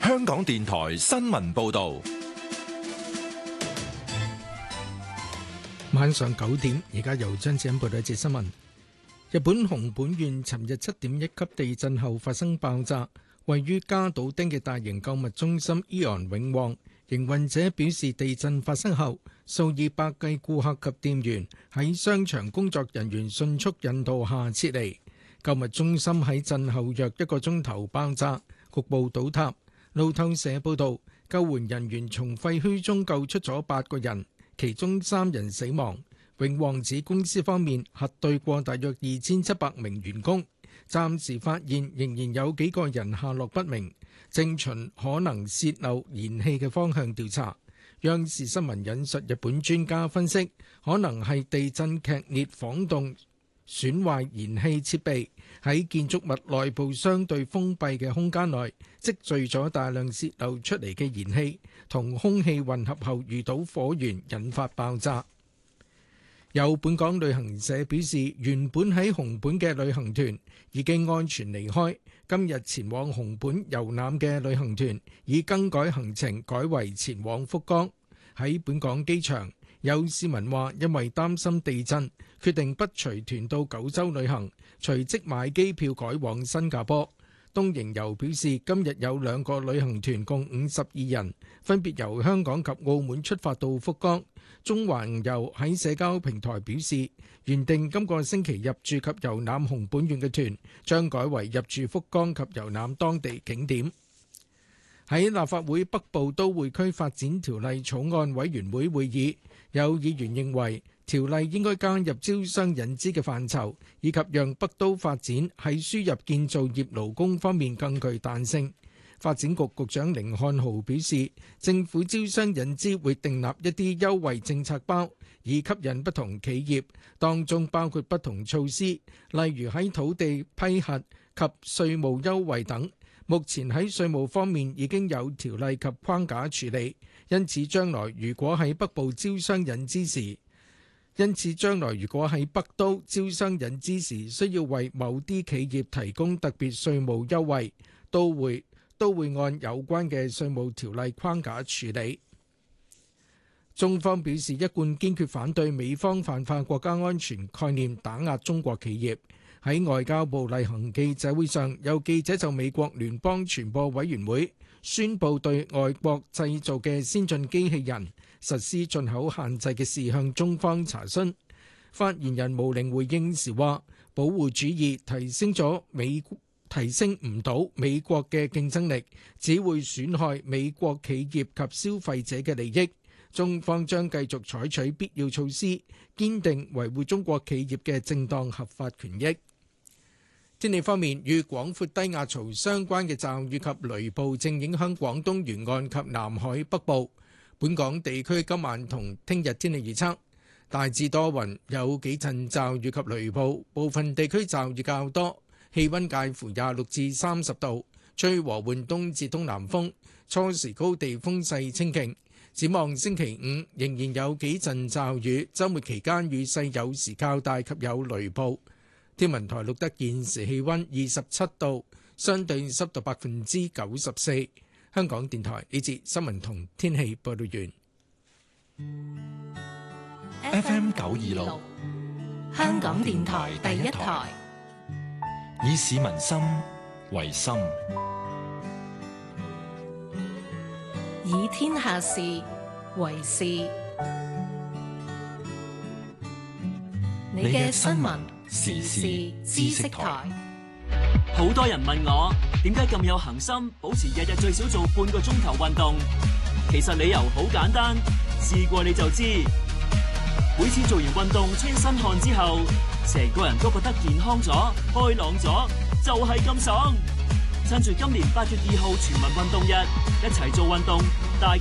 香港電台新聞報道。 晚上9點，而家由張子欣報道一節新聞。日本熊本縣尋日7.1級地震後發生爆炸，位於加島町嘅大型購物中心AEON永旺營運者表示，地震發生後，數以百計顧客及店員喺商場工作人員迅速引導下撤離。購物中心喺震後約1個鐘頭爆炸，局部倒塌。路透社報道，救援人員從廢墟中救出咗8個人，其中3人死亡。永旺指公司方面核對過大約2700名員工，暫時發現仍然有幾個人下落不明，正循可能洩漏燃氣嘅方向調查。央視新聞引述日本專家分析，可能係地震劇烈晃動損壞燃氣設備，喺建築物內部相對封閉嘅空間內積聚咗大量洩漏出嚟嘅燃氣，同空氣混合後遇到火源引發爆炸。有本港旅行社表示，原本喺熊本嘅旅行團已經安全離開，今日前往熊本遊覽嘅旅行團已更改行程，改為前往福岡。喺本港機場，有市民話因為擔心地震，決定不隨團到九州旅行，隨即買機票改往新加坡。東瀛遊表示，今日有2個旅行團共52人，分別由香港及澳門出發到福岡。中環遊喺社交平台表示，原定今個星期入住及遊覽熊本縣嘅團，將改為入住福岡及遊覽當地景點。喺立法會北部都會區發展條例草案委員會會議，有議員認為條例應該加入招商引資嘅範疇，以及讓北都發展喺輸入建造業勞工方面更具彈性。發展局局長甯漢豪表示，政府招商引資會訂立一啲優惠政策包，以吸引不同企業，當中包括不同措施，例如喺土地批核及稅務優惠等。目前喺稅務方面已經有條例及框架處理，因此將來如果喺北部招商引資時，北都招商引資時需要為某啲企業提供特別稅務優惠，都會按有關嘅稅務條例框架處理。中方表示一貫堅決反對美方泛化國家安全概念，打壓中國企業。喺外交部例行記者會上，有記者就美國聯邦傳播委員會宣布對外國製造嘅先進機器人實施進口限制嘅事向中方查詢。發言人毛寧回應時話，保護主義提升唔到美國嘅競爭力，只會損害美國企業及消費者嘅利益。中方將繼續採取必要措施，堅定維護中國企業嘅正當合法權益。天氣方面，與廣闊低壓槽相關嘅驟雨及雷暴正影響廣東沿岸及南海北部。本港地區今晚同聽日天氣預測，大致多雲，有幾陣驟雨及雷暴，部分地區驟雨較多，氣溫介乎26至30度，吹和緩東至東南風，初時高地風勢清勁。展望星期5仍然有幾陣驟雨，週末期間雨勢有時較大及有雷暴。天文台錄得現時氣溫27度，相對濕度94%。香港電台呢節新聞同天氣報道完。FM 926， 香港電台第一台， 以市民心為心， 以天下事為事。你嘅新聞時事知識台。 好多人問我點解咁有恒心，保持日日最少做半個鐘頭運動。其實理由好簡單，試過你就知。每次做完運動出身汗之後，成個人都覺得健康咗、開朗咗，就係咁爽。趁住今年8月2號全民運動日，一齊做運動。